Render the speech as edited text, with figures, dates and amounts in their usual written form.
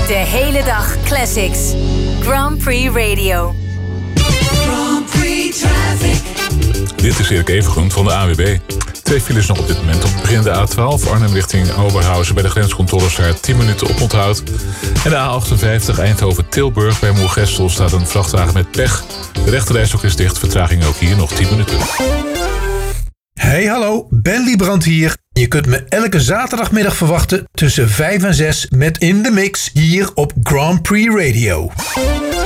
De hele dag classics. Grand Prix Radio. Grand Prix Traffic. Dit is Erik Evengroen van de AWB. 2 files nog op dit moment. Op het begin de A12 Arnhem richting Oberhausen. Bij de grenscontroles daar 10 minuten op onthoud. En de A58 Eindhoven-Tilburg. Bij Moergestel staat een vrachtwagen met pech. De rechterrijstrook is dicht. Vertraging ook hier nog 10 minuten. Hey hallo, Ben Liebrand hier. Je kunt me elke zaterdagmiddag verwachten tussen 5 en 6 met In The Mix hier op Grand Prix Radio.